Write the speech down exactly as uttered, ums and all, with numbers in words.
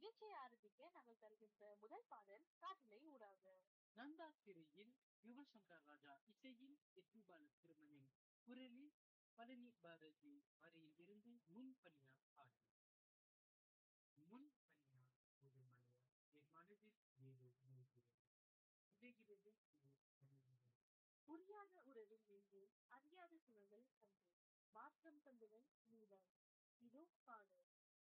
நிகழ்ச்சியை ஆரம்பிக்க நாங்கள் தருகின்ற முதல் பாடல் காற்றிலை ஊடாக. நந்தா திரையில் யுவசங்கர் ராஜா இசையில் எஸ்பி பாலசுப்ரமணியம் குரலில் பழனி பாரதி வரையில் இருந்து முன் பணியா பாடல். முன் பணியா ஒரு மலையா என் மனதில் ஏதோ மூழ்கிறது உடைகிறது இது மனிதர்கள். புரியாத உறவில் நின்று அறியாத சுகங்கள் கண்டு மாற்றம் தந்தவன் நீதான். இதோ பாடல்.